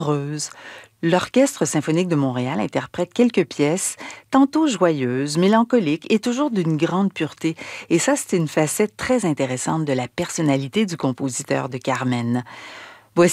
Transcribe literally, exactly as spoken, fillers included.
Heureuse. L'Orchestre symphonique de Montréal interprète quelques pièces, tantôt joyeuses, mélancoliques et toujours d'une grande pureté. Et ça, c'est une facette très intéressante de la personnalité du compositeur de Carmen.